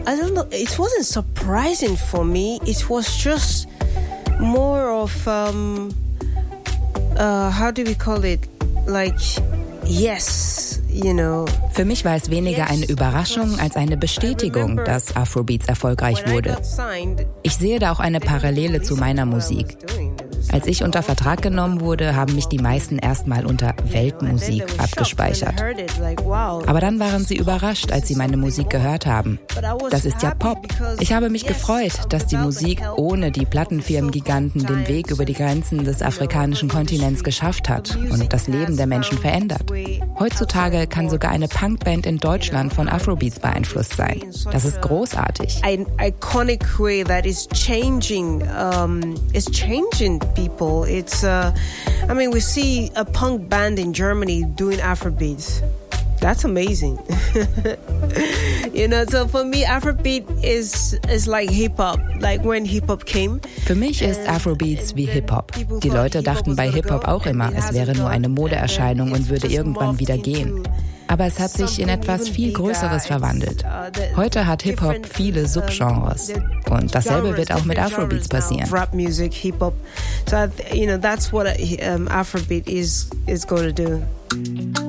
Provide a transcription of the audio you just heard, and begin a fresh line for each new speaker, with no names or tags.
I don't know. It wasn't surprising for me. It was just more of how do we call it? Like, yes, you know.
Für mich war es weniger eine Überraschung als eine Bestätigung, dass Afrobeats erfolgreich wurde. Ich sehe da auch eine Parallele zu meiner Musik. Als ich unter Vertrag genommen wurde, haben mich die meisten erstmal unter Weltmusik abgespeichert. Aber dann waren sie überrascht, als sie meine Musik gehört haben. Das ist ja Pop. Ich habe mich gefreut, dass die Musik ohne die Plattenfirmengiganten den Weg über die Grenzen des afrikanischen Kontinents geschafft hat und das Leben der Menschen verändert. Heutzutage kann sogar eine Punkband in Deutschland von Afrobeats beeinflusst sein. Das ist großartig.
An iconic way that is changing people. It's I mean, we see a punk band in Germany doing Afrobeats. That's amazing. You know, so for me, Afrobeat is like Hip-Hop, like when Hip-Hop came.
Für mich ist Afrobeats wie Hip-Hop. Die Leute dachten bei Hip-Hop auch immer, es wäre nur eine Modeerscheinung und würde irgendwann wieder gehen. Aber es hat sich in etwas viel Größeres verwandelt. Heute hat Hip-Hop viele Subgenres. Und dasselbe wird auch mit Afrobeats passieren.
Rap music, Hip-Hop. So, you know, that's what Afrobeat is going to do.